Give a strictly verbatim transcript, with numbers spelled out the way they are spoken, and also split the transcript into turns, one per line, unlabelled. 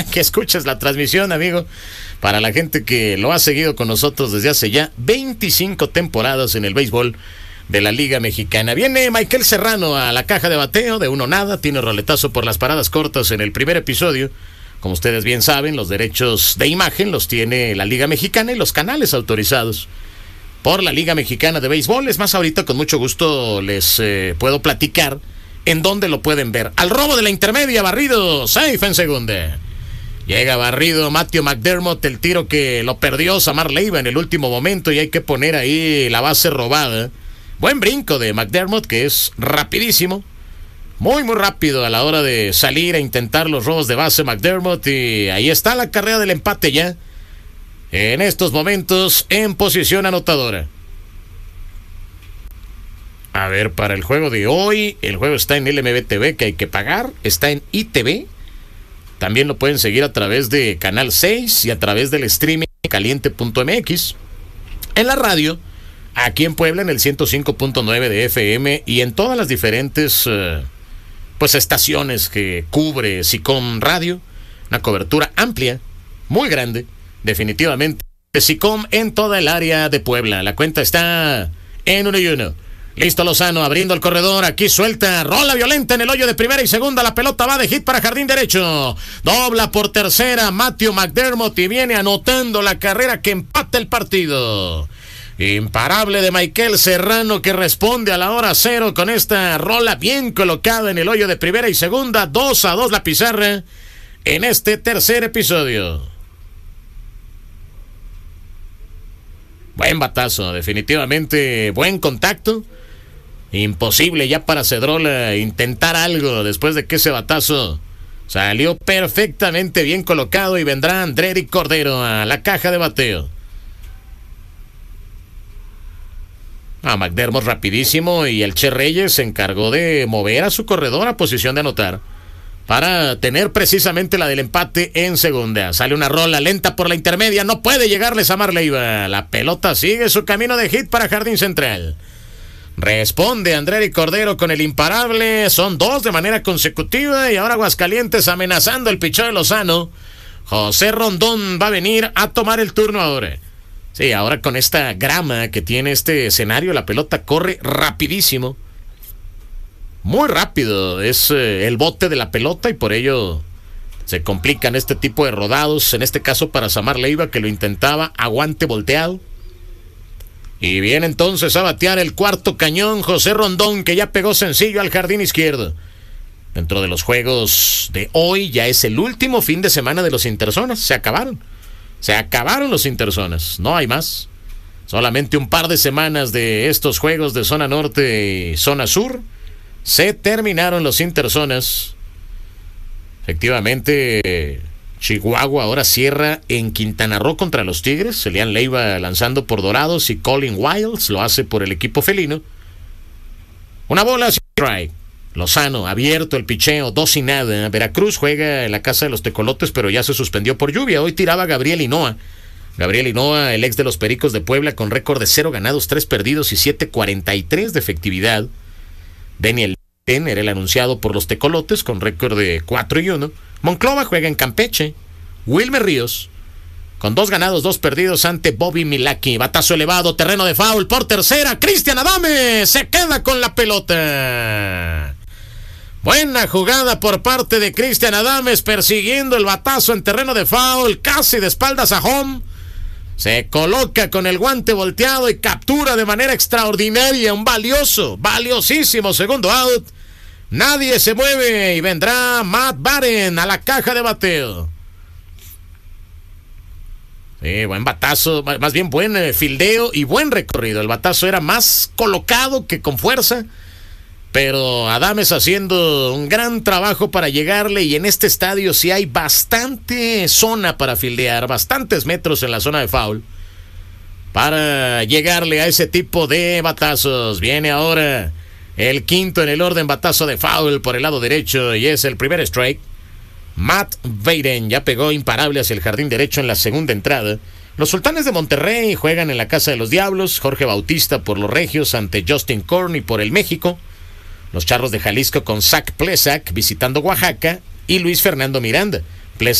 que escuches la transmisión, amigo. Para la gente que lo ha seguido con nosotros desde hace ya veinticinco temporadas en el béisbol de la Liga Mexicana. Viene Michael Serrano a la caja de bateo de uno nada. Tiene roletazo por las paradas cortas en el primer episodio. Como ustedes bien saben, los derechos de imagen los tiene la Liga Mexicana y los canales autorizados por la Liga Mexicana de Béisbol. Es más, ahorita con mucho gusto les eh, puedo platicar en dónde lo pueden ver. Al robo de la intermedia, barrido, safe en segunda. Llega barrido Matthew McDermott, el tiro que lo perdió Samar Leiva en el último momento y hay que poner ahí la base robada. Buen brinco de McDermott, que es rapidísimo. Muy, muy rápido a la hora de salir a intentar los robos de base McDermott. Y ahí está la carrera del empate ya. En estos momentos en posición anotadora. A ver, para el juego de hoy, el juego está en L M B T V, que hay que pagar. Está en I T V. También lo pueden seguir a través de Canal seis y a través del streaming caliente punto m x. En la radio, aquí en Puebla, en el ciento cinco punto nueve de F M y en todas las diferentes uh, pues estaciones que cubre SICOM Radio. Una cobertura amplia, muy grande, definitivamente. SICOM en toda el área de Puebla. La cuenta está en uno y uno. Listo Lozano, abriendo el corredor, aquí suelta, rola violenta en el hoyo de primera y segunda, la pelota va de hit para jardín derecho, dobla por tercera, Matthew McDermott y viene anotando la carrera que empata el partido. Imparable de Michael Serrano que responde a la hora cero con esta rola bien colocada en el hoyo de primera y segunda, dos a dos la pizarra en este tercer episodio. Buen batazo, definitivamente buen contacto. Imposible ya para Cedrola intentar algo después de que ese batazo salió perfectamente bien colocado y vendrá Andreri Cordero a la caja de bateo. A McDermott rapidísimo y el Che Reyes se encargó de mover a su corredor a posición de anotar para tener precisamente la del empate en segunda. Sale una rola lenta por la intermedia, no puede llegarle Samar Leiva. La pelota sigue su camino de hit para jardín central. Responde Andreri Cordero con el imparable. Son dos de manera consecutiva y ahora Aguascalientes amenazando el picheo de Lozano. José Rondón va a venir a tomar el turno ahora. Sí, ahora con esta grama que tiene este escenario, la pelota corre rapidísimo. Muy rápido es eh, el bote de la pelota y por ello se complican este tipo de rodados. En este caso para Samar Leiva, que lo intentaba a guante volteado. Y viene entonces a batear el cuarto cañón José Rondón, que ya pegó sencillo al jardín izquierdo. Dentro de los juegos de hoy ya es el último fin de semana de los interzonas. Se acabaron. Se acabaron los interzonas. No hay más. Solamente un par de semanas de estos juegos de zona norte y zona sur. Se terminaron los interzonas. Efectivamente, Chihuahua ahora cierra en Quintana Roo contra los Tigres. Elian Leiva lanzando por Dorados y Colin Wilds lo hace por el equipo felino. Una bola, strike. Lozano, abierto el picheo, dos y nada. Veracruz juega en la casa de los Tecolotes, pero ya se suspendió por lluvia. Hoy tiraba Gabriel Hinoa. Gabriel Hinoa, el ex de los Pericos de Puebla, con récord de cero ganados, tres perdidos y siete cuarenta y tres de efectividad. Daniel era el anunciado por los Tecolotes con récord de cuatro y uno. Monclova juega en Campeche. Wilmer Ríos con dos ganados, dos perdidos ante Bobby Milwaukee. Batazo elevado, terreno de foul por tercera. Cristian Adame se queda con la pelota. Buena jugada por parte de Cristian Adames persiguiendo el batazo en terreno de foul, casi de espaldas a home. Se coloca con el guante volteado y captura de manera extraordinaria un valioso, valiosísimo segundo out. Nadie se mueve y vendrá Matt Baren a la caja de bateo. Sí, buen batazo, más bien buen eh, fildeo y buen recorrido. El batazo era más colocado que con fuerza, pero Adames haciendo un gran trabajo para llegarle, y en este estadio sí hay bastante zona para fildear, bastantes metros en la zona de foul para llegarle a ese tipo de batazos. Viene ahora el quinto en el orden, batazo de foul por el lado derecho y es el primer strike. Matt Baren ya pegó imparable hacia el jardín derecho en la segunda entrada. Los Sultanes de Monterrey juegan en la casa de los Diablos. Jorge Bautista por los Regios ante Justin Corney por el México. Los Charros de Jalisco con Zach Plesac visitando Oaxaca y Luis Fernando Miranda.